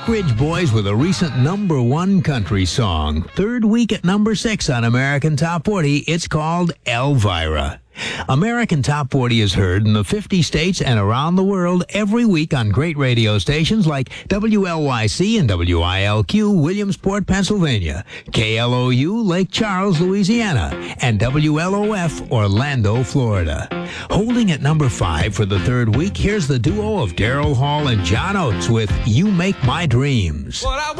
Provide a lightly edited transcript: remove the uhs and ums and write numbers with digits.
Oak Ridge Boys with a recent #1 country song. Third week at number 6 on American Top 40. It's called Elvira. American Top 40 is heard in the 50 states and around the world every week on great radio stations like WLYC and WILQ, Williamsport, Pennsylvania, KLOU, Lake Charles, Louisiana, and WLOF, Orlando, Florida. Holding at number 5 for the third week, here's the duo of Daryl Hall and John Oates with You Make My Dreams.